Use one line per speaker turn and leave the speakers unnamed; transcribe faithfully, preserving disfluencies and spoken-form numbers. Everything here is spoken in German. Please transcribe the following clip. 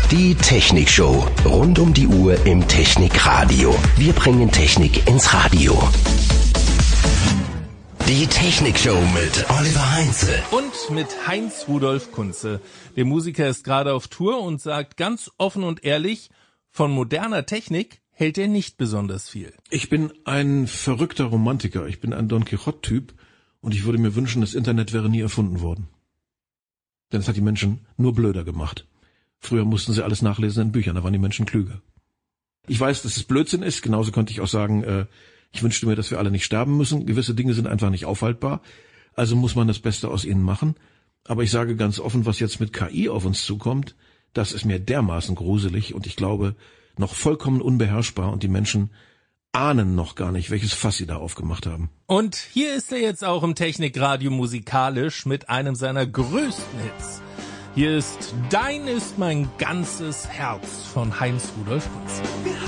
Die Technikshow. Rund um die Uhr im Technikradio. Wir bringen Technik ins Radio. Die Technikshow mit Oliver Heinze.
Und mit Heinz Rudolf Kunze. Der Musiker ist gerade auf Tour und sagt ganz offen und ehrlich, von moderner Technik hält er nicht besonders viel.
Ich bin ein verrückter Romantiker. Ich bin ein Don Quixote-Typ und ich würde mir wünschen, das Internet wäre nie erfunden worden. Denn es hat die Menschen nur blöder gemacht. Früher mussten sie alles nachlesen in Büchern, da waren die Menschen klüger. Ich weiß, dass es Blödsinn ist, genauso könnte ich auch sagen, äh, ich wünschte mir, dass wir alle nicht sterben müssen. Gewisse Dinge sind einfach nicht aufhaltbar, also muss man das Beste aus ihnen machen. Aber ich sage ganz offen, was jetzt mit K I auf uns zukommt, das ist mir dermaßen gruselig und ich glaube, noch vollkommen unbeherrschbar und die Menschen ahnen noch gar nicht, welches Fass sie da aufgemacht haben.
Und hier ist er jetzt auch im Technikradio musikalisch mit einem seiner größten Hits. Hier ist Dein ist mein ganzes Herz von Heinz Rudolf Kunze.